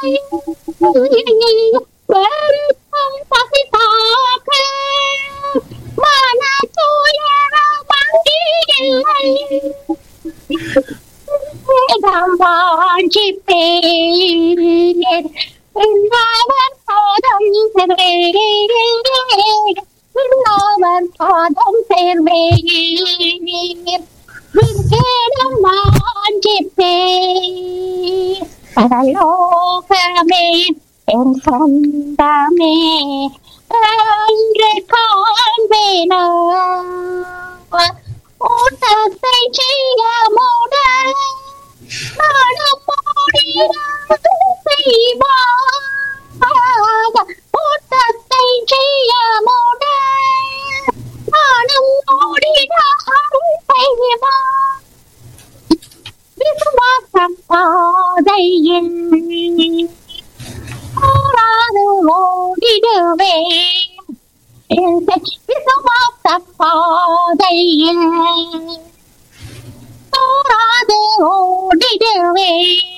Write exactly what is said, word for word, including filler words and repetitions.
வெறுக்கும் பசி தாக்க மன துயர மங்கியில்லை வாஞ்சிப்பேன் உன்னவர் பாதம் சேர்வேன் உன்னவர் பாதம் சேர்வேன் விண்கேடும் வாஞ்சிப்பேன் பரலோகமே என் சொந்தமே என்று காண்பேனா ஓட்டத்தை செய்ய மூட நானும் செய்வாக ஓட்டத்தை செய்ய மூட நானும் ஓடினாலும் செய்வா விசுவாசம் பாதையில் ஓடாது ஓடிடுவேன் விசுவாச பாதையில் ஓடாது ஓடிடுவேன்